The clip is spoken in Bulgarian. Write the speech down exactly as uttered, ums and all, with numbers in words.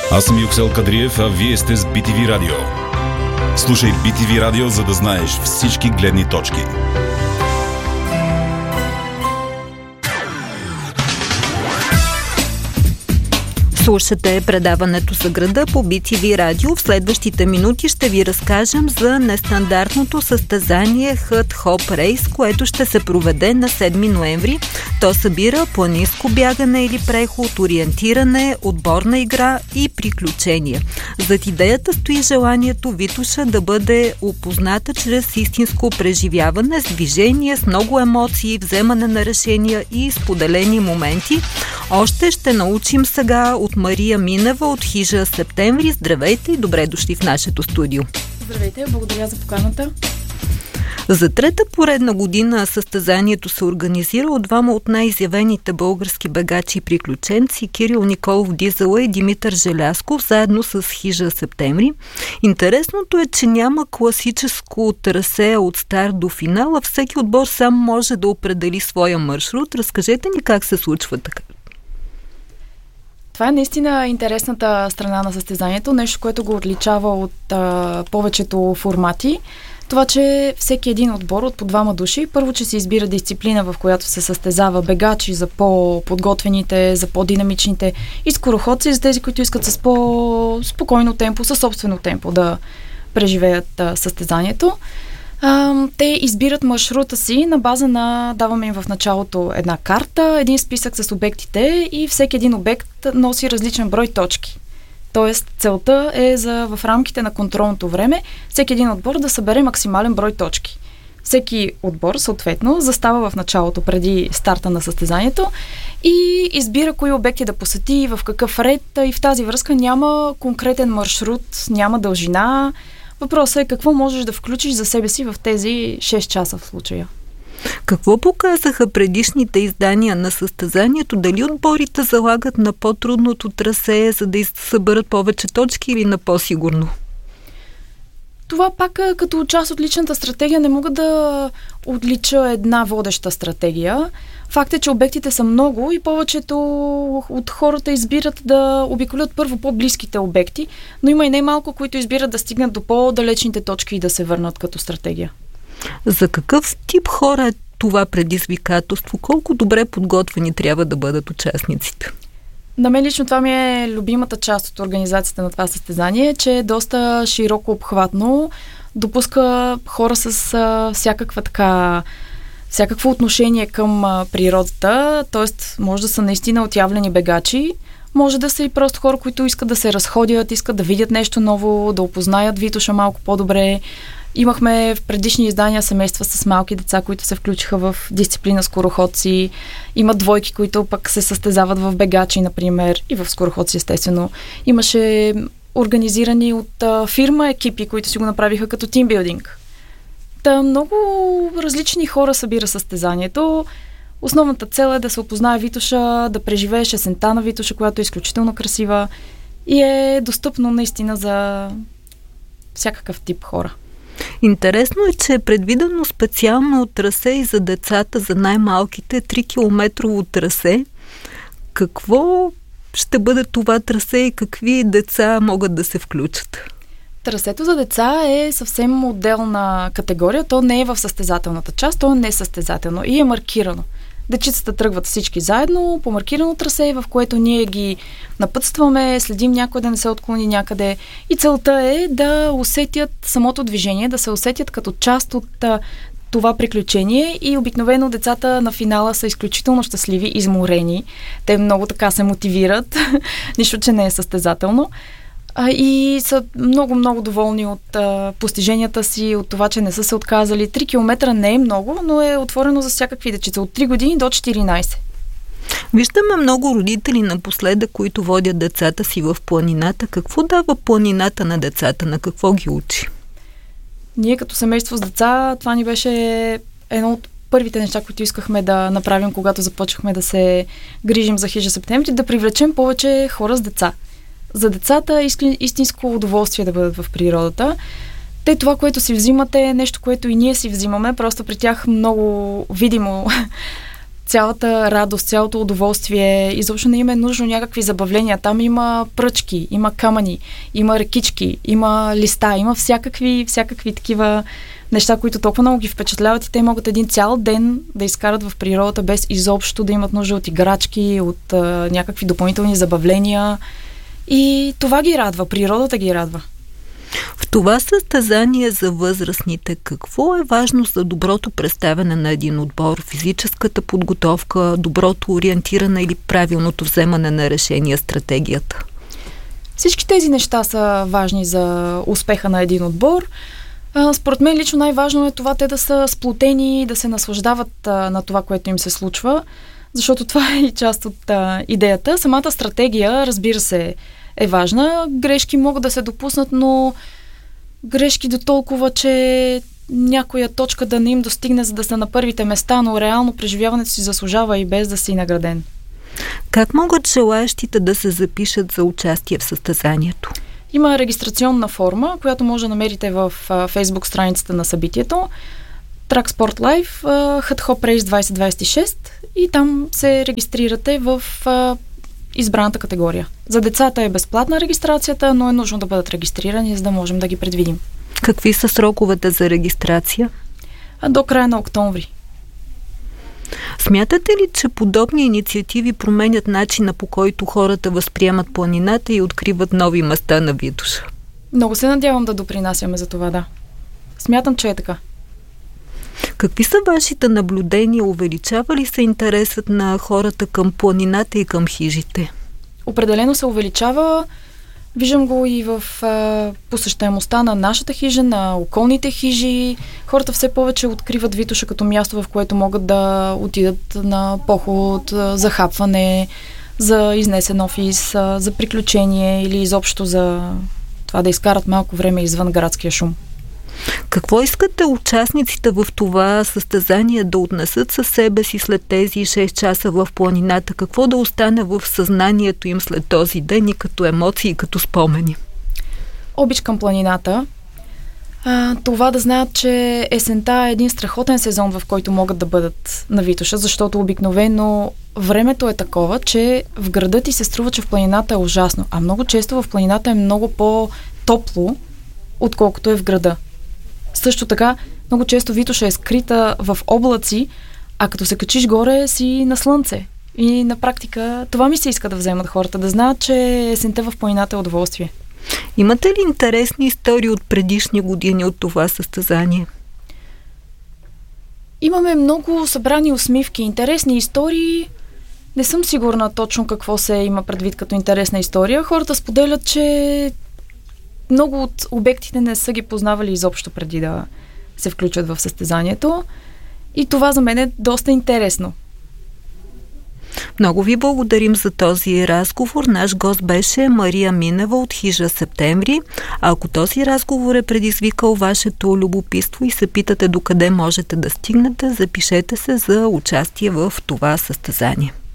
Аз съм Юксел Кадриев, а вие сте с Би Ти Ви Радио. Слушай Би Ти Ви Радио, за да знаеш всички гледни точки. Слушате предаването за града по Би Ти Ви Радио. В следващите минути ще ви разкажем за нестандартното състезание Хът Хоп Рейс, което ще се проведе на седми ноември. То събира планинско бягане или преход, ориентиране, отборна игра и приключения. Зад идеята стои желанието Витоша да бъде опозната чрез истинско преживяване с движение, с много емоции, вземане на решения и споделени моменти. Още ще научим сега от Мария Минева от Хижа Септември. Здравейте и добре дошли в нашето студио. Здравейте, благодаря за поканата. За трета поредна година състезанието се организира от двама от най-изявените български бегачи и приключенци Кирил Николов Дизела и Димитър Желязков, заедно с Хижа Септември. Интересното е, че няма класическо трасе от старт до финал, а всеки отбор сам може да определи своя маршрут. Разкажете ни как се случва така. Това е наистина интересната страна на състезанието, нещо, което го отличава от а, повечето формати. Това, че всеки един отбор от по двама души, първо, че се избира дисциплина, в която се състезава бегачи за по-подготвените, за по-динамичните и скороходци, за тези, които искат с по-спокойно темпо, със собствено темпо да преживеят а, състезанието. А, те избират маршрута си на база на, даваме им в началото една карта, един списък с обектите и всеки един обект носи различен брой точки. Тоест, целта е за в рамките на контролното време всеки един отбор да събере максимален брой точки. Всеки отбор, съответно, застава в началото преди старта на състезанието и избира кои обекти да посети, в какъв ред, и в тази връзка няма конкретен маршрут, няма дължина. Въпросът е какво можеш да включиш за себе си в тези шест часа в случая. Какво показаха предишните издания на състезанието? Дали отборите залагат на по-трудното трасе, за да съберат повече точки, или на по-сигурно? Това пак като част от личната стратегия не мога да отлича една водеща стратегия. Факт е, че обектите са много и повечето от хората избират да обиколят първо по-близките обекти, но има и най-малко, които избират да стигнат до по-далечните точки и да се върнат като стратегия. За какъв тип хора е това предизвикателство? Колко добре подготвени трябва да бъдат участниците? На мен лично това ми е любимата част от организацията на това състезание, че е доста широко обхватно, допуска хора с а, всякаква така, всякакво отношение към а, природата, т.е. може да са наистина отявлени бегачи, може да са и просто хора, които искат да се разходят, искат да видят нещо ново, да опознаят Витоша малко по-добре. Имахме в предишни издания семейства с малки деца, които се включиха в дисциплина скороходци. Има двойки, които пък се състезават в бегачи, например, и в скороходци, естествено. Имаше организирани от а, фирма екипи, които си го направиха като тимбилдинг. Та много различни хора събира състезанието. Основната цел е да се опознае Витоша, да преживееш есента на Витоша, която е изключително красива и е достъпно наистина за всякакъв тип хора. Интересно е, че е предвидено специално трасе и за децата, за най-малките, три километрово трасе. Какво ще бъде това трасе и какви деца могат да се включат? Трасето за деца е съвсем отделна категория. То не е в състезателната част, то е несъстезателно и е маркирано. Дечицата тръгват всички заедно по маркирано трасе, в което ние ги напътстваме, следим някой да не се отклони някъде. И целта е да усетят самото движение, да се усетят като част от а, това приключение и обикновено децата на финала са изключително щастливи, изморени. Те много така се мотивират, нищо, че не е състезателно. А, и са много-много доволни от а, постиженията си, от това, че не са се отказали. Три километра не е много, но е отворено за всякакви дечица. От три години до четиринайсет. Виждаме много родители напоследък, които водят децата си в планината. Какво дава планината на децата? На какво ги учи? Ние като семейство с деца, това ни беше едно от първите неща, които искахме да направим, когато започнахме да се грижим за Хижа Септември, да привлечем повече хора с деца. За децата е истинско удоволствие да бъдат в природата. Те това, което си взимате, е нещо, което и ние си взимаме, просто при тях много видимо цялата радост, цялото удоволствие. Изобщо не им е нужно някакви забавления. Там има пръчки, има камъни, има рекички, има листа, има всякакви, всякакви такива неща, които толкова много ги впечатляват и те могат един цял ден да изкарат в природата без изобщо да имат нужда от играчки, от а, някакви допълнителни забавления. И това ги радва, природата ги радва. В това състезание за възрастните, какво е важно за доброто представяне на един отбор? Физическата подготовка, доброто ориентиране или правилното вземане на решения, стратегията? Всички тези неща са важни за успеха на един отбор. Според мен лично най-важно е това те да са сплотени, да се наслаждават на това, което им се случва, защото това е и част от а, идеята. Самата стратегия, разбира се, е важна. Грешки могат да се допуснат, но грешки до толкова, че някоя точка да не им достигне, за да са на първите места, но реално преживяването си заслужава и без да си награден. Как могат желаещите да се запишат за участие в състезанието? Има регистрационна форма, която може да намерите в Фейсбук страницата на събитието. Track Sport Live, Hut Hop Race двайсет двайсет и шест и там се регистрирате в а, избраната категория. За децата е безплатна регистрацията, но е нужно да бъдат регистрирани, за да можем да ги предвидим. Какви са сроковете за регистрация? А до края на октомври. Смятате ли, че подобни инициативи променят начина, по който хората възприемат планината и откриват нови места на Витоша? Много се надявам да допринасяме за това, да. Смятам, че е така. Какви са вашите наблюдения? Увеличава ли се интересът на хората към планината и към хижите? Определено се увеличава. Виждам го и в а, посещаемостта на нашата хижа, на околните хижи. Хората все повече откриват Витоша като място, в което могат да отидат на поход, за хапване, за изнесен офис, за приключение или изобщо за това да изкарат малко време извън градския шум. Какво искате участниците в това състезание да отнесат със себе си след тези шест часа в планината? Какво да остане в съзнанието им след този ден и като емоции, и като спомени? Обич към планината. А, това да знаят, че есента е един страхотен сезон, в който могат да бъдат на Витоша, защото обикновено времето е такова, че в града ти се струва, че в планината е ужасно, а много често в планината е много по-топло, отколкото е в града. Също така, много често Витоша е скрита в облаци, а като се качиш горе си на слънце. И на практика това ми се иска да вземат хората, да знаят, че есента в планината е удоволствие. Имате ли интересни истории от предишни години от това състезание? Имаме много събрани усмивки, интересни истории. Не съм сигурна точно какво се има предвид като интересна история. Хората споделят, че много от обектите не са ги познавали изобщо преди да се включат в състезанието. И това за мен е доста интересно. Много ви благодарим за този разговор. Наш гост беше Мария Минева от хижа Септември. А ако този разговор е предизвикал вашето любопитство и се питате докъде можете да стигнете, запишете се за участие в това състезание.